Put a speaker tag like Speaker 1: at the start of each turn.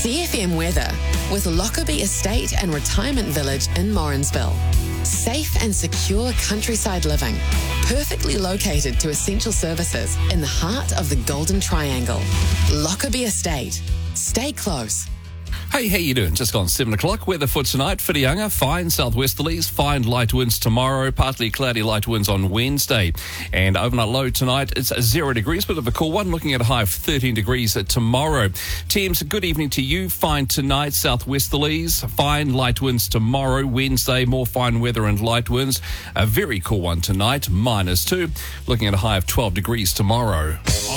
Speaker 1: CFM weather with Lockerbie Estate and Retirement Village in Morrinsville. Safe and secure countryside living, perfectly located to essential services in the heart of the Golden Triangle. Lockerbie Estate. Stay close.
Speaker 2: Hey, how you doing? Just gone 7 o'clock. Weather for tonight, Whitianga, fine southwesterlies, fine light winds tomorrow, partly cloudy light winds on Wednesday. And overnight low tonight, it's 0 degrees, bit of a cool one, looking at a high of 13 degrees tomorrow. Teams, good evening to you. Fine tonight, southwesterlies, fine light winds tomorrow, Wednesday, more fine weather and light winds. A very cool one tonight, -2, looking at a high of 12 degrees tomorrow.